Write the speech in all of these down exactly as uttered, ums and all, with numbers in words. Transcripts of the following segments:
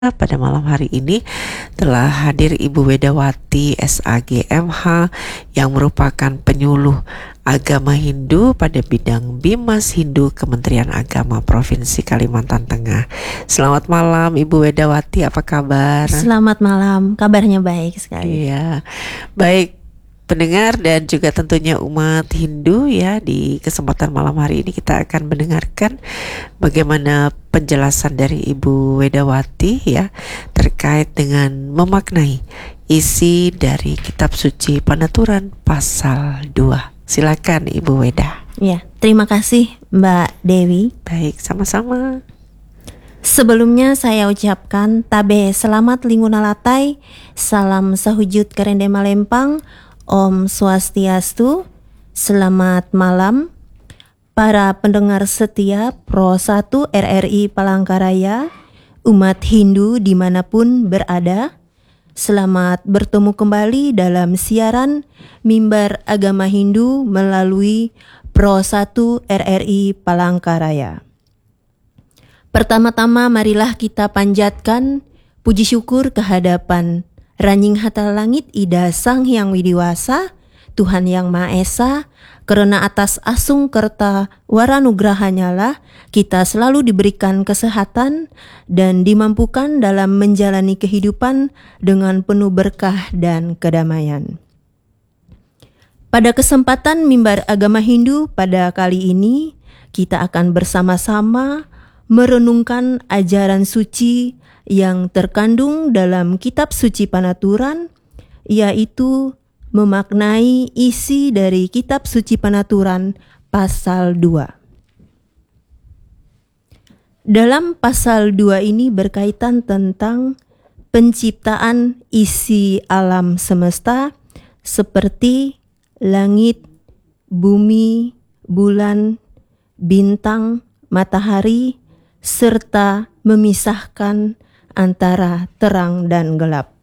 Pada malam hari ini telah hadir Ibu Wedawati S A G M H yang merupakan penyuluh agama Hindu pada bidang Bimas Hindu Kementerian Agama Provinsi Kalimantan Tengah. Selamat malam Ibu Wedawati, apa kabar? Selamat malam, kabarnya baik sekali. Iya, baik pendengar dan juga tentunya umat Hindu ya, di kesempatan malam hari ini kita akan mendengarkan bagaimana penjelasan dari Ibu Wedawati ya terkait dengan memaknai isi dari kitab suci Penuturan pasal dua. Silakan Ibu Weda. Ya, terima kasih Mbak Dewi. Baik, sama-sama. Sebelumnya saya ucapkan tabe selamat lingunalatai, salam sahujud kerende malempang, Om Swastiastu, selamat malam para pendengar setia Pro satu R R I Palangkaraya, umat Hindu dimanapun berada. Selamat bertemu kembali dalam siaran Mimbar Agama Hindu melalui Pro satu R R I Palangkaraya. Pertama-tama marilah kita panjatkan puji syukur kehadapan Ranjing Hatala Langit Ida Sang Hyang Widiwasa, Tuhan Yang Maha Esa, karena atas asung kerta waranugrahanya lah kita selalu diberikan kesehatan dan dimampukan dalam menjalani kehidupan dengan penuh berkah dan kedamaian. Pada kesempatan Mimbar Agama Hindu pada kali ini, kita akan bersama-sama merenungkan ajaran suci yang terkandung dalam kitab suci Penuturan, yaitu memaknai isi dari kitab suci Penuturan pasal dua. Dalam pasal dua ini berkaitan tentang penciptaan isi alam semesta seperti langit, bumi, bulan, bintang, matahari, serta memisahkan antara terang dan gelap.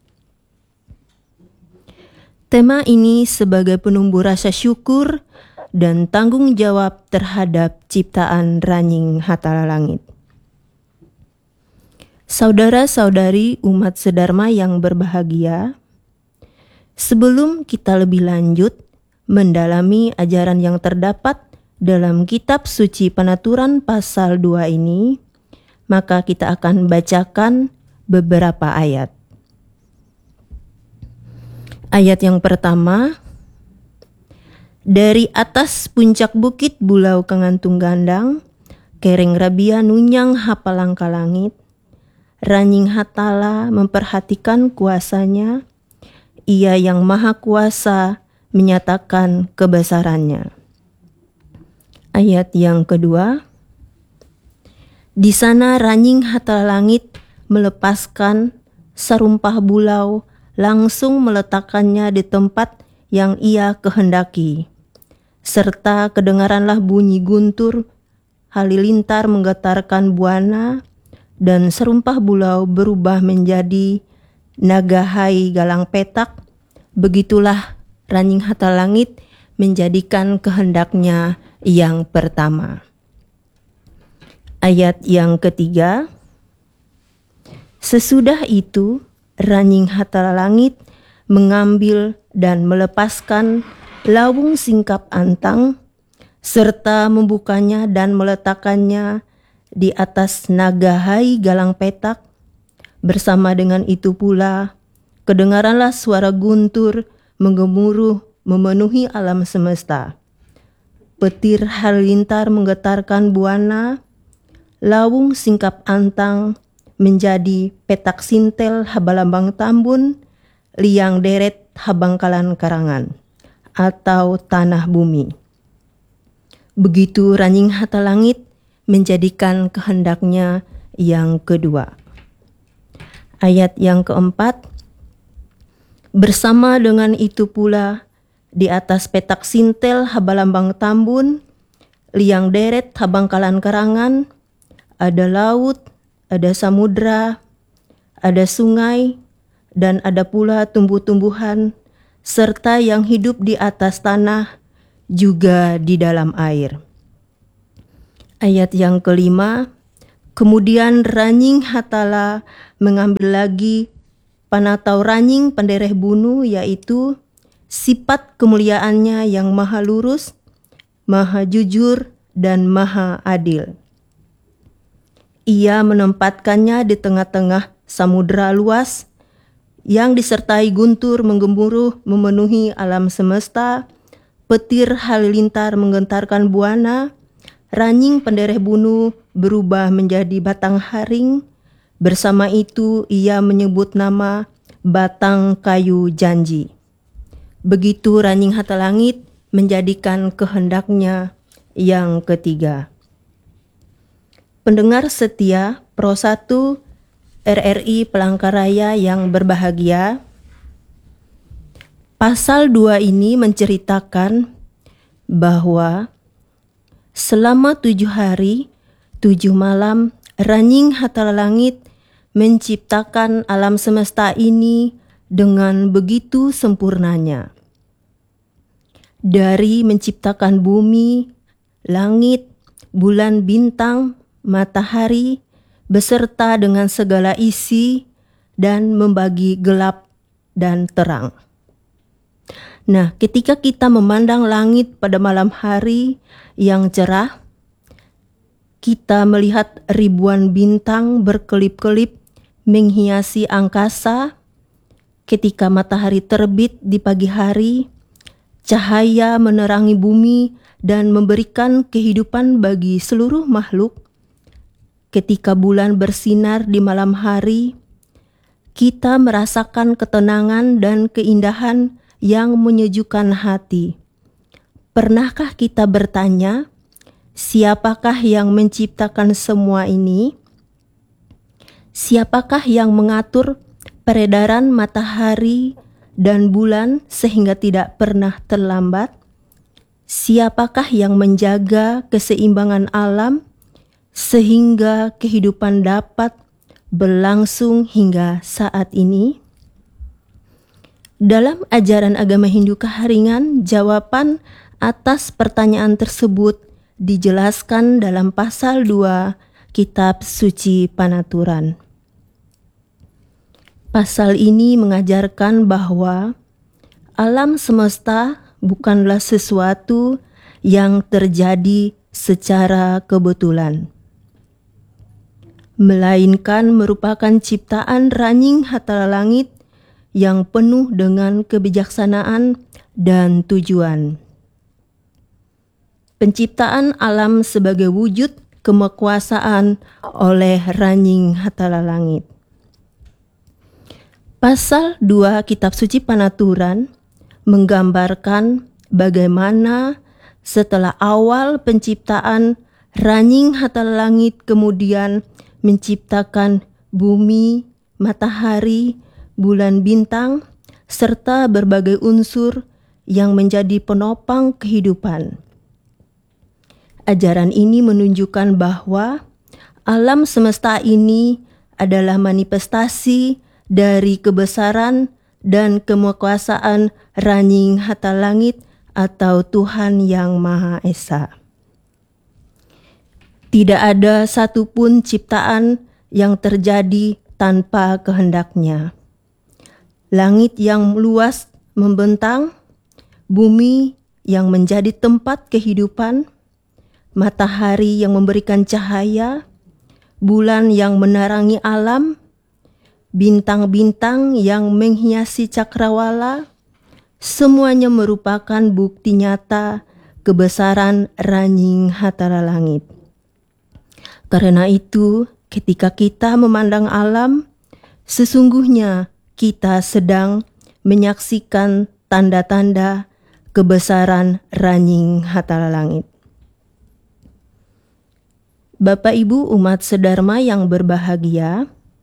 Tema ini sebagai penumbuh rasa syukur dan tanggung jawab terhadap ciptaan Ranjing Hatala Langit. Saudara-saudari umat sedharma yang berbahagia, sebelum kita lebih lanjut mendalami ajaran yang terdapat dalam kitab suci Penuturan pasal dua ini, maka kita akan bacakan beberapa ayat. Ayat yang pertama, dari atas puncak bukit Bulau Kengantung Gandang, Kereng Rabia Nunyang Hapalangka Langit, Ranjing Hatala memperhatikan kuasanya, Ia yang Maha Kuasa menyatakan kebesarannya. Ayat yang kedua, di sana Ranjing Hatala Langit melepaskan serumpah bulau, langsung meletakkannya di tempat yang ia kehendaki. Serta kedengaranlah bunyi guntur, halilintar menggetarkan buana, dan serumpah bulau berubah menjadi nagahai galang petak. Begitulah Ranjing Hatala Langit menjadikan kehendaknya yang pertama. Ayat yang ketiga, sesudah itu Ranjing Hatala Langit mengambil dan melepaskan lawung singkap antang serta membukanya dan meletakkannya di atas nagahai galang petak. Bersama dengan itu pula kedengaranlah suara guntur menggemuruh memenuhi alam semesta. Petir halilintar menggetarkan buana, lawung singkap antang menjadi petak sintel habalambang tambun, liang deret habangkalan karangan, atau tanah bumi. Begitu Ranjing Hatala Langit menjadikan kehendaknya yang kedua. Ayat yang keempat, bersama dengan itu pula di atas petak sintel habalambang tambun, liang deret habangkalan karangan, ada laut, ada samudra, ada sungai, dan ada pula tumbuh-tumbuhan, serta yang hidup di atas tanah, juga di dalam air. Ayat yang kelima, kemudian Ranjing Hatala mengambil lagi panatau ranying pendereh bunu, yaitu sifat kemuliaannya yang maha lurus, maha jujur, dan maha adil. Ia menempatkannya di tengah-tengah samudera luas yang disertai guntur menggemuruh memenuhi alam semesta, petir halilintar menggentarkan buana, ranying pendereh bunu berubah menjadi batang haring. Bersama itu ia menyebut nama batang kayu janji. Begitu ranying hata langit menjadikan kehendaknya yang ketiga. Pendengar setia Pro satu R R I Palangkaraya yang berbahagia, pasal dua ini menceritakan bahwa selama tujuh hari, tujuh malam, ranying hata langit menciptakan alam semesta ini dengan begitu sempurnanya. Dari menciptakan bumi, langit, bulan, bintang, matahari, beserta dengan segala isi, dan membagi gelap dan terang. Nah, ketika kita memandang langit pada malam hari yang cerah, kita melihat ribuan bintang berkelip-kelip menghiasi angkasa. Ketika matahari terbit di pagi hari, cahaya menerangi bumi dan memberikan kehidupan bagi seluruh makhluk. Ketika bulan bersinar di malam hari, kita merasakan ketenangan dan keindahan yang menyejukkan hati. Pernahkah kita bertanya, siapakah yang menciptakan semua ini? Siapakah yang mengatur peredaran matahari dan bulan sehingga tidak pernah terlambat? Siapakah yang menjaga keseimbangan alam sehingga kehidupan dapat berlangsung hingga saat ini? Dalam ajaran agama Hindu Kaharingan, jawaban atas pertanyaan tersebut dijelaskan dalam pasal dua Kitab Suci Panaturan. Pasal ini mengajarkan bahwa alam semesta bukanlah sesuatu yang terjadi secara kebetulan, melainkan merupakan ciptaan ranying hata langit yang penuh dengan kebijaksanaan dan tujuan. Penciptaan alam sebagai wujud kemakuasaan oleh ranying hata langit. Pasal dua Kitab Suci Panaturan menggambarkan bagaimana setelah awal penciptaan, ranying hata langit kemudian menciptakan bumi, matahari, bulan, bintang, serta berbagai unsur yang menjadi penopang kehidupan. Ajaran ini menunjukkan bahwa alam semesta ini adalah manifestasi dari kebesaran dan kemakuasaan ranying hata langit atau Tuhan Yang Maha Esa. Tidak ada satupun ciptaan yang terjadi tanpa kehendaknya. Langit yang luas membentang, bumi yang menjadi tempat kehidupan, matahari yang memberikan cahaya, bulan yang menerangi alam, bintang-bintang yang menghiasi cakrawala, semuanya merupakan bukti nyata kebesaran ranying hata langit. Karena itu, ketika kita memandang alam, sesungguhnya kita sedang menyaksikan tanda-tanda kebesaran ranying hata langit. Bapak Ibu umat sedharma yang berbahagia,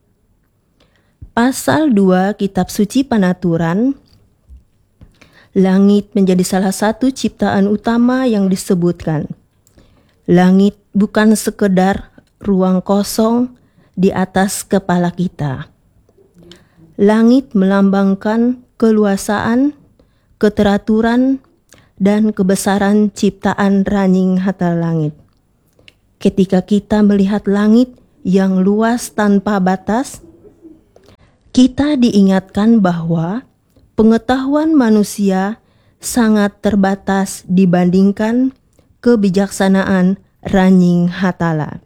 pasal dua Kitab Suci Panaturan, langit menjadi salah satu ciptaan utama yang disebutkan. Langit bukan sekedar ruang kosong di atas kepala kita. Langit melambangkan keluasaan, keteraturan, dan kebesaran ciptaan ranying hata langit. Ketika kita melihat langit yang luas tanpa batas, kita diingatkan bahwa pengetahuan manusia sangat terbatas dibandingkan kebijaksanaan Ranying Hatala.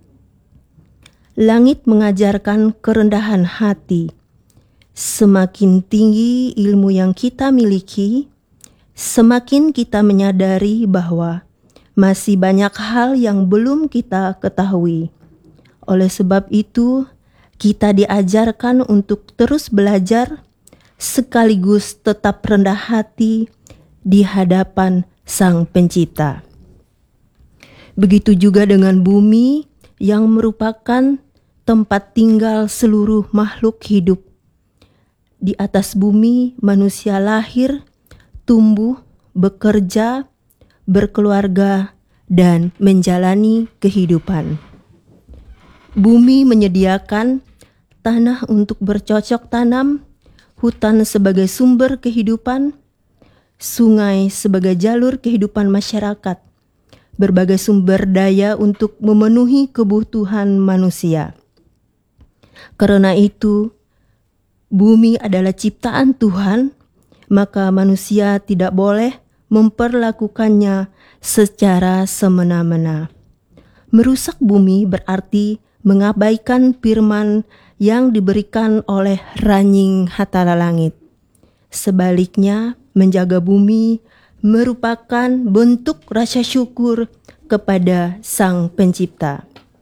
Langit mengajarkan kerendahan hati. Semakin tinggi ilmu yang kita miliki, semakin kita menyadari bahwa masih banyak hal yang belum kita ketahui. Oleh sebab itu, kita diajarkan untuk terus belajar sekaligus tetap rendah hati di hadapan Sang Pencipta. Begitu juga dengan bumi yang merupakan tempat tinggal seluruh makhluk hidup. Di atas bumi, manusia lahir, tumbuh, bekerja, berkeluarga, dan menjalani kehidupan. Bumi menyediakan tanah untuk bercocok tanam, hutan sebagai sumber kehidupan, sungai sebagai jalur kehidupan masyarakat, berbagai sumber daya untuk memenuhi kebutuhan manusia. Karena itu, bumi adalah ciptaan Tuhan, maka manusia tidak boleh memperlakukannya secara semena-mena. Merusak bumi berarti mengabaikan firman yang diberikan oleh Ranying Hatala Langit. Sebaliknya, menjaga bumi merupakan bentuk rasa syukur kepada Sang Pencipta.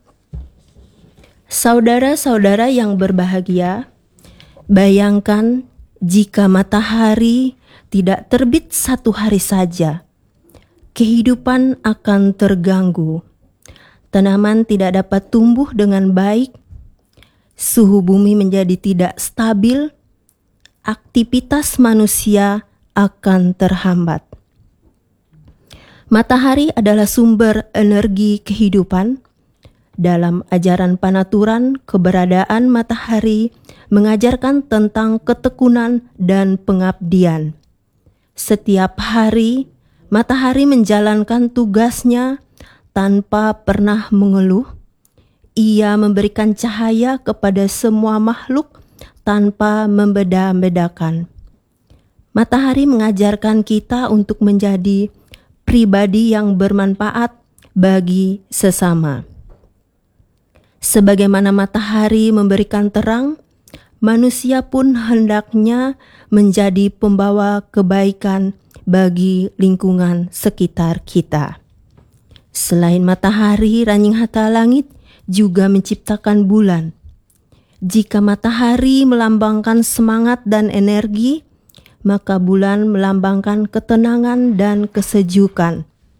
Saudara-saudara yang berbahagia, bayangkan jika matahari tidak terbit satu hari saja, kehidupan akan terganggu. Tanaman tidak dapat tumbuh dengan baik, suhu bumi menjadi tidak stabil, aktivitas manusia akan terhambat. Matahari adalah sumber energi kehidupan. Dalam ajaran Panaturan, keberadaan matahari mengajarkan tentang ketekunan dan pengabdian. Setiap hari, matahari menjalankan tugasnya tanpa pernah mengeluh. Ia memberikan cahaya kepada semua makhluk tanpa membeda-bedakan. Matahari mengajarkan kita untuk menjadi pribadi yang bermanfaat bagi sesama. Sebagaimana matahari memberikan terang, manusia pun hendaknya menjadi pembawa kebaikan bagi lingkungan sekitar kita. Selain matahari, Ranying Hatala Langit juga menciptakan bulan. Jika matahari melambangkan semangat dan energi, maka bulan melambangkan ketenangan dan kesejukan.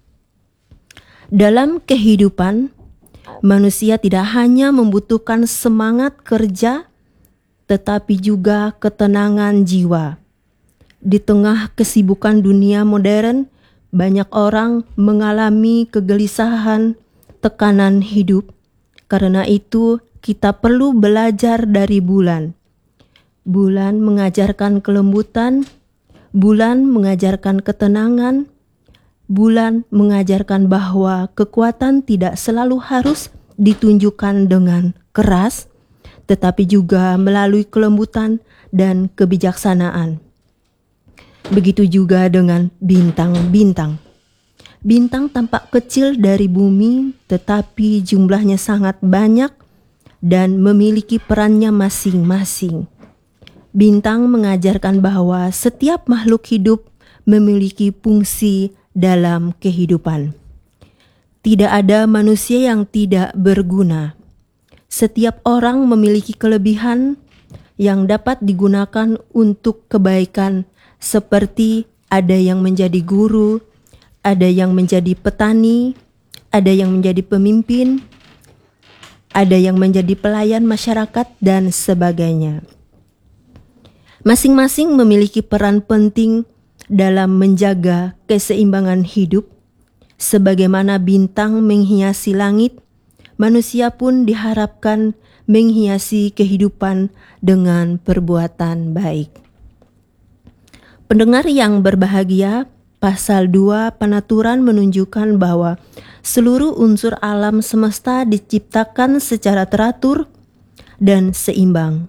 Dalam kehidupan, manusia tidak hanya membutuhkan semangat kerja, tetapi juga ketenangan jiwa. Di tengah kesibukan dunia modern, banyak orang mengalami kegelisahan, tekanan hidup. Karena itu, kita perlu belajar dari bulan. Bulan mengajarkan kelembutan, bulan mengajarkan ketenangan, bulan mengajarkan bahwa kekuatan tidak selalu harus ditunjukkan dengan keras, tetapi juga melalui kelembutan dan kebijaksanaan. Begitu juga dengan bintang-bintang. Bintang tampak kecil dari bumi, tetapi jumlahnya sangat banyak dan memiliki perannya masing-masing. Bintang mengajarkan bahwa setiap makhluk hidup memiliki fungsi dalam kehidupan. Tidak ada manusia yang tidak berguna. Setiap orang memiliki kelebihan yang dapat digunakan untuk kebaikan, seperti ada yang menjadi guru, ada yang menjadi petani, ada yang menjadi pemimpin, ada yang menjadi pelayan masyarakat, dan sebagainya. Masing-masing memiliki peran penting dalam menjaga keseimbangan hidup. Sebagaimana bintang menghiasi langit, manusia pun diharapkan menghiasi kehidupan dengan perbuatan baik. Pendengar yang berbahagia, pasal dua Panaturan menunjukkan bahwa seluruh unsur alam semesta diciptakan secara teratur dan seimbang.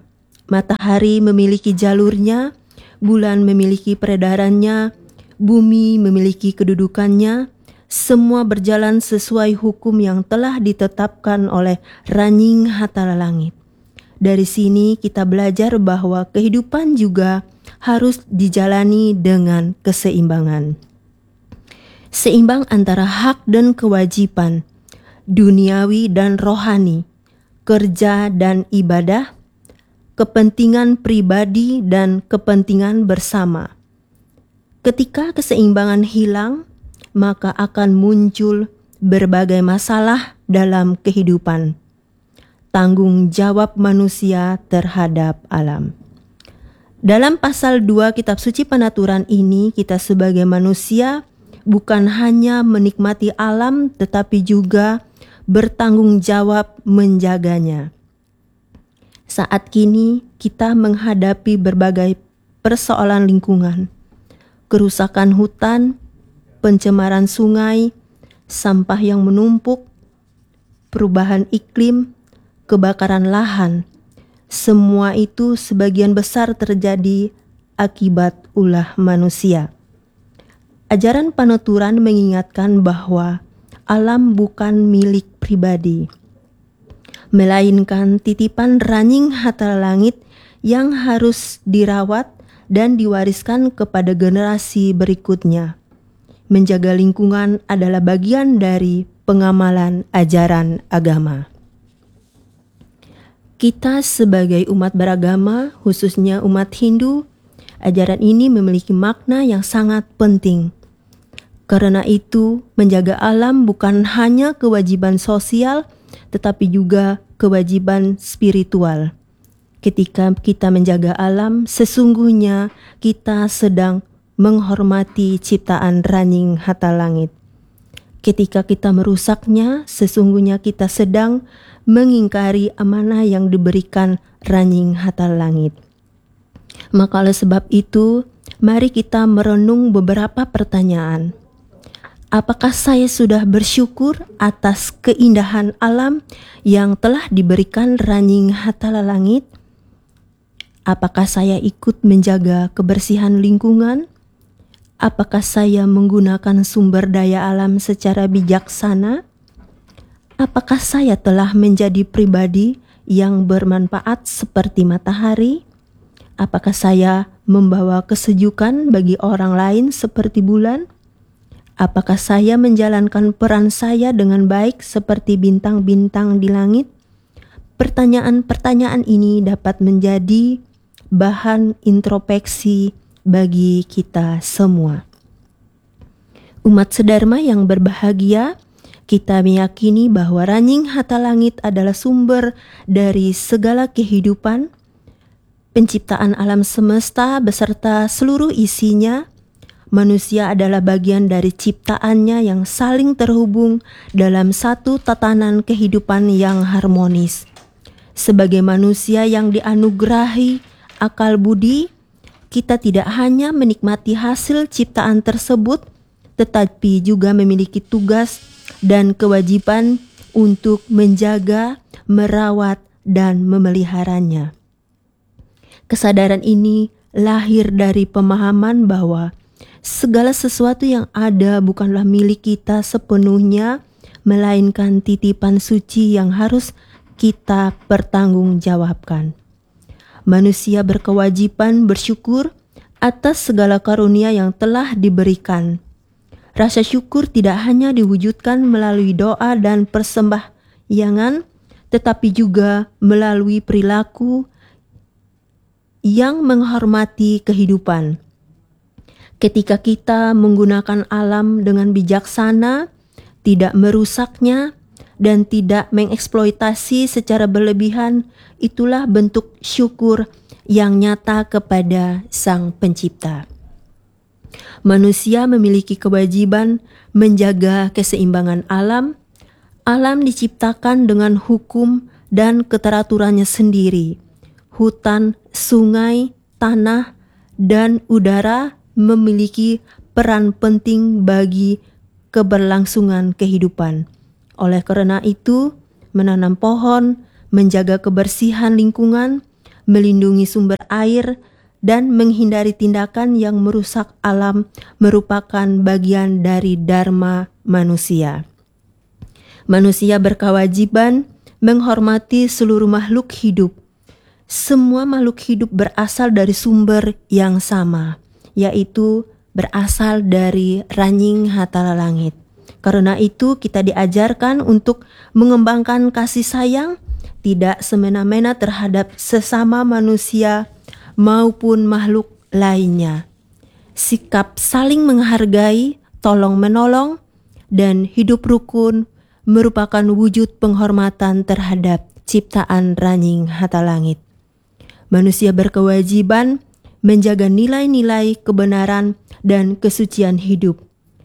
Matahari memiliki jalurnya, bulan memiliki peredarannya, bumi memiliki kedudukannya, semua berjalan sesuai hukum yang telah ditetapkan oleh Ranying Hatala Langit. Dari sini kita belajar bahwa kehidupan juga harus dijalani dengan keseimbangan. Seimbang antara hak dan kewajiban, duniawi dan rohani, kerja dan ibadah, kepentingan pribadi dan kepentingan bersama. Ketika keseimbangan hilang, maka akan muncul berbagai masalah dalam kehidupan. Tanggung jawab manusia terhadap alam. Dalam pasal dua kitab suci Penaturan ini, kita sebagai manusia bukan hanya menikmati alam tetapi juga bertanggung jawab menjaganya. Saat kini kita menghadapi berbagai persoalan lingkungan, kerusakan hutan, pencemaran sungai, sampah yang menumpuk, perubahan iklim, kebakaran lahan. Semua itu sebagian besar terjadi akibat ulah manusia. Ajaran Penuturan mengingatkan bahwa alam bukan milik pribadi, melainkan titipan Ranying Hatala Langit yang harus dirawat dan diwariskan kepada generasi berikutnya. Menjaga lingkungan adalah bagian dari pengamalan ajaran agama. Kita sebagai umat beragama, khususnya umat Hindu, ajaran ini memiliki makna yang sangat penting. Karena itu, menjaga alam bukan hanya kewajiban sosial, tetapi juga kewajiban spiritual. Ketika kita menjaga alam, sesungguhnya kita sedang menghormati ciptaan Ranying Hatala Langit. Ketika kita merusaknya, sesungguhnya kita sedang mengingkari amanah yang diberikan Ranying Hatala Langit. Maka oleh sebab itu, mari kita merenung beberapa pertanyaan. Apakah saya sudah bersyukur atas keindahan alam yang telah diberikan Ranying Hatala Langit? Apakah saya ikut menjaga kebersihan lingkungan? Apakah saya menggunakan sumber daya alam secara bijaksana? Apakah saya telah menjadi pribadi yang bermanfaat seperti matahari? Apakah saya membawa kesejukan bagi orang lain seperti bulan? Apakah saya menjalankan peran saya dengan baik seperti bintang-bintang di langit? Pertanyaan-pertanyaan ini dapat menjadi bahan introspeksi bagi kita semua. Umat sedharma yang berbahagia, kita meyakini bahwa Ranying Hatala Langit adalah sumber dari segala kehidupan, penciptaan alam semesta beserta seluruh isinya. Manusia adalah bagian dari ciptaannya yang saling terhubung dalam satu tatanan kehidupan yang harmonis. Sebagai manusia yang dianugerahi akal budi, kita tidak hanya menikmati hasil ciptaan tersebut, tetapi juga memiliki tugas dan kewajiban untuk menjaga, merawat, dan memeliharanya. Kesadaran ini lahir dari pemahaman bahwa segala sesuatu yang ada bukanlah milik kita sepenuhnya, melainkan titipan suci yang harus kita pertanggungjawabkan. Manusia berkewajiban bersyukur atas segala karunia yang telah diberikan. Rasa syukur tidak hanya diwujudkan melalui doa dan persembahyangan, tetapi juga melalui perilaku yang menghormati kehidupan. Ketika kita menggunakan alam dengan bijaksana, tidak merusaknya, dan tidak mengeksploitasi secara berlebihan, itulah bentuk syukur yang nyata kepada Sang Pencipta. Manusia memiliki kewajiban menjaga keseimbangan alam. Alam diciptakan dengan hukum dan keteraturannya sendiri. Hutan, sungai, tanah, dan udara memiliki peran penting bagi keberlangsungan kehidupan. Oleh karena itu, menanam pohon, menjaga kebersihan lingkungan, melindungi sumber air, dan menghindari tindakan yang merusak alam merupakan bagian dari dharma manusia. Manusia berkewajiban menghormati seluruh makhluk hidup. Semua makhluk hidup berasal dari sumber yang sama, yaitu berasal dari Ranying Hatala Langit. Karena itu kita diajarkan untuk mengembangkan kasih sayang, tidak semena-mena terhadap sesama manusia maupun makhluk lainnya. Sikap saling menghargai, tolong-menolong, dan hidup rukun merupakan wujud penghormatan terhadap ciptaan Ranying Hatala Langit. Manusia berkewajiban menjaga nilai-nilai kebenaran dan kesucian hidup.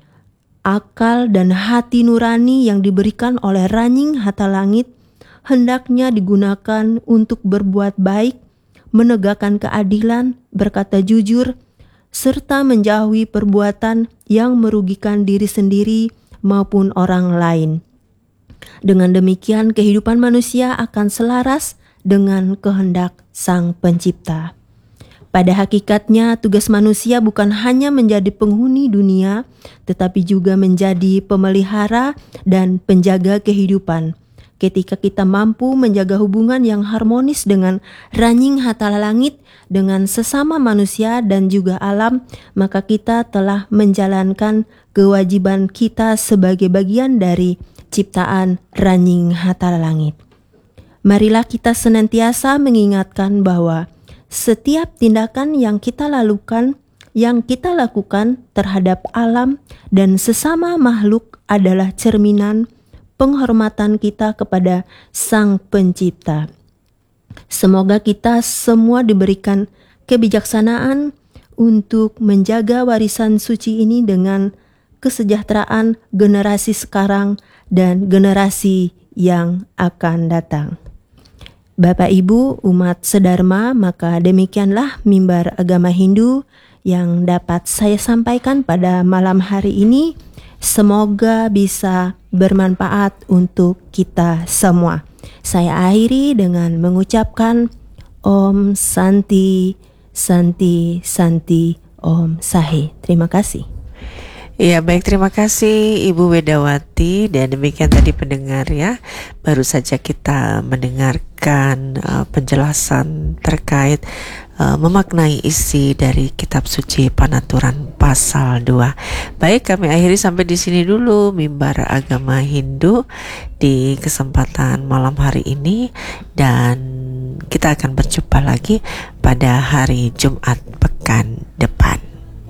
Akal dan hati nurani yang diberikan oleh Ranying Hatala Langit hendaknya digunakan untuk berbuat baik, menegakkan keadilan, berkata jujur, serta menjauhi perbuatan yang merugikan diri sendiri maupun orang lain. Dengan demikian, kehidupan manusia akan selaras dengan kehendak Sang Pencipta. Pada hakikatnya, tugas manusia bukan hanya menjadi penghuni dunia, tetapi juga menjadi pemelihara dan penjaga kehidupan. Ketika kita mampu menjaga hubungan yang harmonis dengan Ranying Hatala Langit, dengan sesama manusia dan juga alam, maka kita telah menjalankan kewajiban kita sebagai bagian dari ciptaan Ranying Hatala Langit. Marilah kita senantiasa mengingatkan bahwa setiap tindakan yang kita lakukan, yang kita lakukan terhadap alam dan sesama makhluk adalah cerminan penghormatan kita kepada Sang Pencipta. Semoga kita semua diberikan kebijaksanaan untuk menjaga warisan suci ini dengan kesejahteraan generasi sekarang dan generasi yang akan datang. Bapak Ibu umat sedharma, maka demikianlah mimbar agama Hindu yang dapat saya sampaikan pada malam hari ini. Semoga bisa bermanfaat untuk kita semua. Saya akhiri dengan mengucapkan Om Santi, Santi, Santi, Om Sahe. Terima kasih. Ya baik, terima kasih Ibu Wedawati. Dan demikian tadi pendengar ya, baru saja kita mendengarkan uh, penjelasan terkait uh, memaknai isi dari Kitab Suci Panaturan pasal dua. Baik, kami akhiri sampai di sini dulu mimbar agama Hindu di kesempatan malam hari ini, dan kita akan berjumpa lagi pada hari Jumat pekan